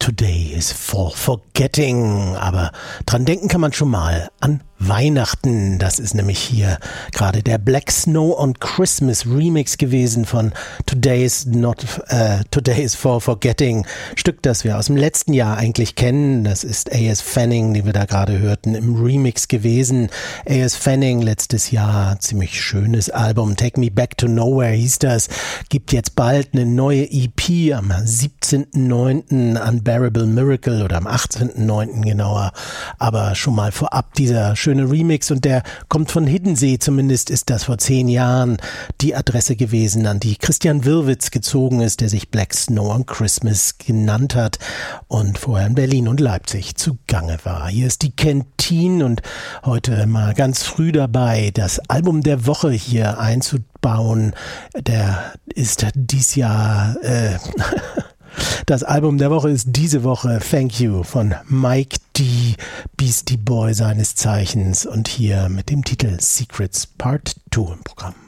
Today is for forgetting, aber dran denken kann man schon mal an Weihnachten. Das ist nämlich hier gerade der Black Snow on Christmas Remix gewesen von Today is for Forgetting. Stück, das wir aus dem letzten Jahr eigentlich kennen. Das ist A.S. Fanning, den wir da gerade hörten, im Remix gewesen. A.S. Fanning, letztes Jahr, ziemlich schönes Album. Take Me Back to Nowhere hieß das. Gibt jetzt bald eine neue EP am 17.09. Unbearable Miracle oder am 18.09. genauer. Aber schon mal vorab dieser schöne Remix, und der kommt von Hiddensee, zumindest ist das vor 10 Jahren die Adresse gewesen, an die Christian Wirwitz gezogen ist, der sich Black Snow on Christmas genannt hat und vorher in Berlin und Leipzig zugange war. Hier ist die Canteen und heute mal ganz früh dabei, das Album der Woche hier einzubauen. Der ist dies Jahr das Album der Woche ist diese Woche Thank You von Mike D. Beastie Boy seines Zeichens und hier mit dem Titel Secrets Part 2 im Programm.